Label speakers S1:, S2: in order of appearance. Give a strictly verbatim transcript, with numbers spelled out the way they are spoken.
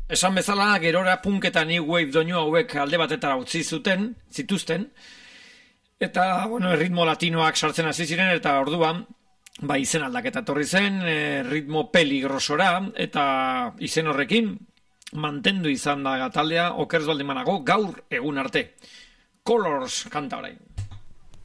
S1: esan bezala, gerora punk eta new wave doinu hauek alde batetara utzi zuten, zituzten, eta, bueno, ritmo latinoak sartzen hasi ziren, eta orduan, ba, izen aldaketa etorri zen, e, ritmo peligrosora, eta izen horrekin, mantendu izan da taldea, okerz baldin banago, gaur egun arte. Colors kanta orain.